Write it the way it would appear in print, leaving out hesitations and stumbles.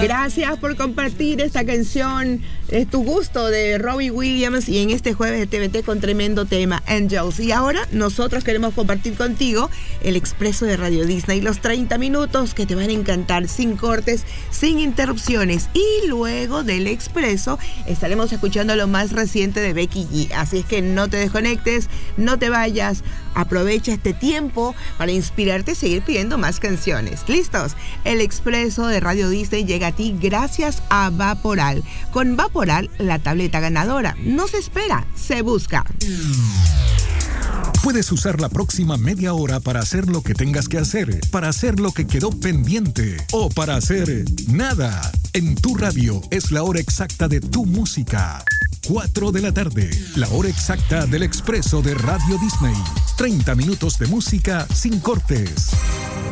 Gracias por compartir esta canción. Es tu gusto de Robbie Williams y en este jueves de TVT con tremendo tema, Angels. Y ahora nosotros queremos compartir contigo el expreso de Radio Disney, los 30 minutos que te van a encantar, sin cortes, sin interrupciones. Y luego del expreso estaremos escuchando lo más reciente de Becky G. Así es que no te desconectes, no te vayas. Aprovecha este tiempo para inspirarte y seguir pidiendo más canciones. ¿Listos? El expreso de Radio Disney llega a ti gracias a Vaporal. Con Vaporal, la tableta ganadora no se espera, se busca. Puedes usar la próxima media hora para hacer lo que tengas que hacer, para hacer lo que quedó pendiente o para hacer nada. En tu radio es la hora exacta de tu música. 4 de la tarde, la hora exacta del expreso de Radio Disney. 30 minutos de música sin cortes.